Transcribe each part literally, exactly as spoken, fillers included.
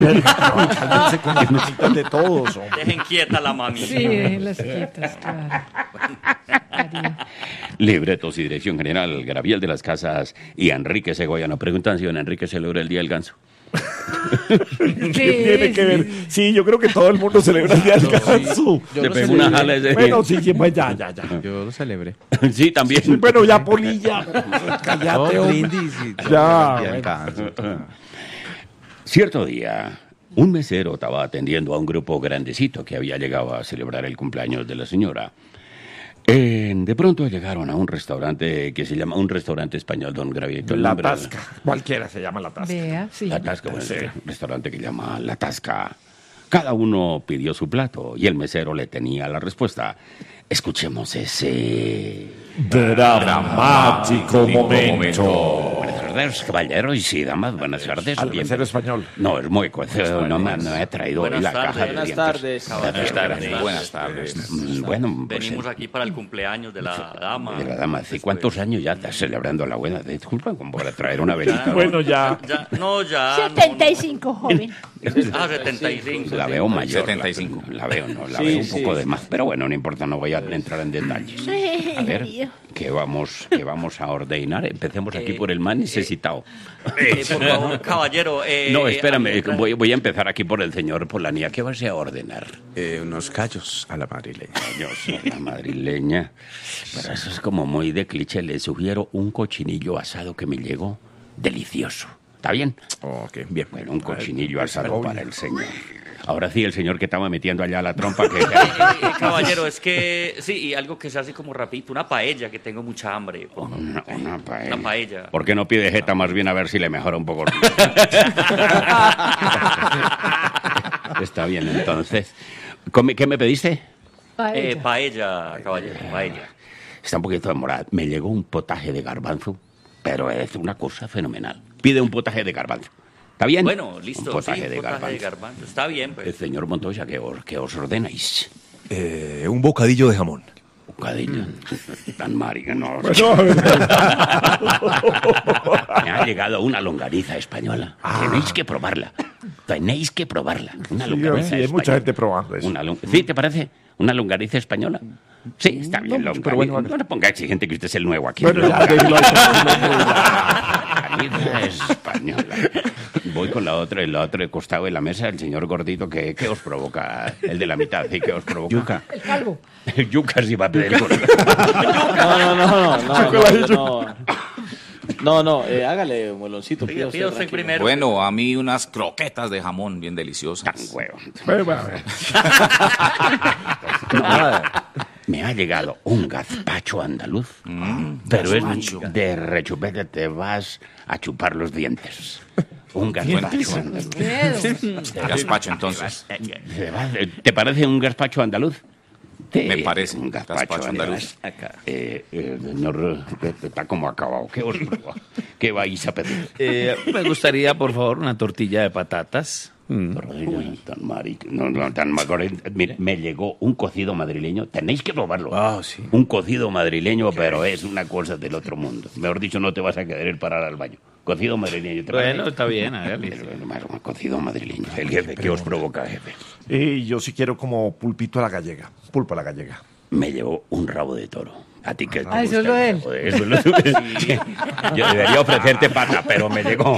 Cálmense con las mesitas de todos, hombre. Dejen quieta la mami. Sí, déjenlas quietas, claro. Darío. Libretos y dirección general, Gabriel de las Casas y Enrique Segoya. Nos preguntan si don Enrique celebra el Día del Ganso. ¿Qué tiene que ver? Sí, yo creo que todo el mundo celebra el Día del Ganso. Le pegó una jala ese Bueno, día. sí, sí, pues ya, ya, ya. Yo lo celebré. Sí, también. Sí, bueno, ya, Polilla. Cállate, Oh, hombre. brindis y todo Ya, el día del bueno. ganso. Cierto día, un mesero estaba atendiendo a un grupo grandecito que había llegado a celebrar el cumpleaños de la señora. Eh, de pronto llegaron a un restaurante que se llama un restaurante español, don Gravito. el La nombre- Tasca. Cualquiera se llama La Tasca. Vea, sí. La Tasca, bueno, Sí. es un restaurante que llama La Tasca. Cada uno pidió su plato y el mesero le tenía la respuesta. Escuchemos ese... Dramático momento. Buenas tardes, caballeros y damas, buenas tardes. Al Bien- mesero español. No, es muy cueco, no me, no he traído hoy Buenas la tardes. caja de Buenas dientes. tardes. Buenas tardes. Buenas tardes. Mm, Bueno, pues, Venimos eh, aquí para el cumpleaños de la dama. de la dama, ¿sí? ¿Cuántos años ya estás celebrando la buena? Disculpa, como para traer una velita. Bueno, ya. Ya, no, ya. setenta y cinco, joven. No. Ah, setenta y cinco. La veo mayor. setenta y cinco. La, la veo, no, la Sí, veo un sí. poco de más. Pero bueno, no importa, no voy a entrar en detalles. A ver, ¿qué vamos, qué vamos a ordenar? Empecemos aquí Eh, por el más necesitado. Eh, por favor, caballero. eh, No, eh, espérame, ahí está- voy, voy a empezar aquí por el señor Polanía. ¿Qué vas a ordenar? Eh, unos callos a la madrileña. Yo soy la madrileña. Pero eso es como muy de cliché. Le sugiero un cochinillo asado que me llegó delicioso. ¿Está bien? Ok, bien. Bueno, un cochinillo pues, asado obvio. para el señor. Ahora sí, el señor que estaba metiendo allá la trompa. Que... Eh, eh, caballero, es que sí, y algo que se hace como rapidito, una paella, que tengo mucha hambre. por favor. Una, una paella. Una paella. ¿Por qué no pide jeta más bien a ver si le mejora un poco? Está bien, entonces. Come- ¿Qué me pediste? Eh, paella, caballero, paella. Está un poquito demorada. Me llegó un potaje de garbanzo, pero es una cosa fenomenal. Pide un potaje de garbanzo. ¿Está bien? Bueno, listo. Un potaje, sí, de, potaje garbanzo. de garbanzo. Está bien, El pues. señor Montoya, ¿qué os, qué os ordenáis? Eh, un bocadillo de jamón. Bocadillo. Tan marica, no. Bueno, Me ha llegado una longaniza española. Tenéis que probarla. Tenéis que probarla. Una sí, longaniza sí, hay española. mucha gente probando eso. Una lon- ¿Sí, te parece? ¿Una longaniza española? Sí, está bien. No, longaniza. pero bueno, no le ponga exigente que usted es el nuevo aquí. Bueno, ya, déjelo ahí. Longaniza española. Voy con la otra, el otro costado de la mesa, el señor gordito, ¿qué, qué os provoca? El de la mitad, ¿sí? ¿Qué os provoca? Yuca. El calvo. El yuca sí va a pedir. No, no, no, no, no, no, no. No, no, eh, hágale, mueloncito. Pida pida usted primero. Bueno, a mí unas croquetas de jamón bien deliciosas. Tan huevo. Bueno, bueno, a ver. Me ha llegado un gazpacho andaluz, Mm, pero gazpacho. es de rechupete, te vas a chupar los dientes. Un gazpacho andaluz. Gazpacho, entonces. ¿Te va- ¿Te parece un gazpacho andaluz? Sí, Me parece un un gazpacho gazpacho andaluz. andaluz. Eh, eh, señor, eh, está como acabado. ¿Qué os provoca? ¿Qué vais a pedir? Eh, me gustaría, por favor, una tortilla de patatas. Mm. Uy, tan marico, no, no, tan macor- Mire, me llegó un cocido madrileño. Tenéis que probarlo. Ah, sí. Un cocido madrileño, pero es una cosa del otro mundo. Mejor dicho, no te vas a querer parar al baño. Cocido madrileño. ¿te Bueno, parece? está bien, hágale. Pero, más un cocido madrileño. El jefe, ¿qué os provoca, jefe? Y yo sí quiero como pulpito a la gallega. Pulpo a la gallega. Me llevó un rabo de toro. A ti que te Ah, eso es gusta lo de el él. rabo de- Eso es lo de- Yo debería ofrecerte pata, pero me llegó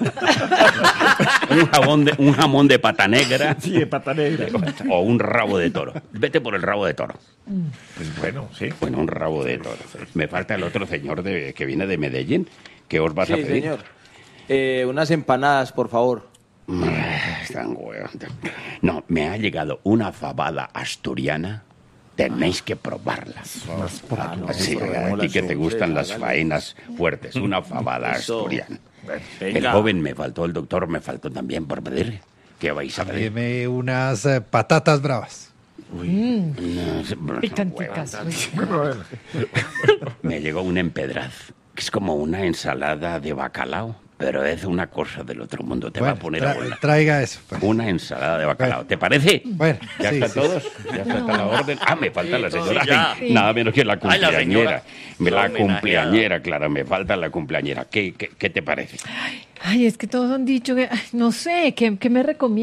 un, jabón de, un jamón de pata negra Sí, de pata negra. o un rabo de toro. Vete por el rabo de toro. Pues bueno, sí. Bueno, un rabo de toro. Me falta el otro señor de, que viene de Medellín. ¿Qué os vas a Sí, pedir? señor. Eh, unas empanadas, por favor. Ah, están huevos. No, me ha llegado una fabada asturiana. Tenéis que probarla. Ah, no, Sí, pero a ¿cómo ti las que te son? gustan las Hágale. faenas fuertes. Una fabada Eso. asturiana. El Venga. joven me faltó, el doctor me faltó también por pedir. ¿Qué vais a pedir? Deme unas eh, patatas bravas. No, se- Picanticas. Bueno, a ver. Me llegó un empedraz, que es como una ensalada de bacalao, pero es una cosa del otro mundo. Te Bueno, va a poner tra- a volar. traiga eso, pues. Una ensalada de bacalao. Bueno. ¿Te parece? Bueno, ¿Ya sí, están sí, todos? ¿Ya está, está la orden? Ah, me falta Sí, la todos señora. ya. que- Nada menos que la Ay, la señora. cumpleañera. Me La la homenajeada. cumpleañera, claro, me falta la cumpleañera. ¿Qué, qué, qué te parece? Ay, es que todos han dicho que, ay, no sé, que, que me recomiendan.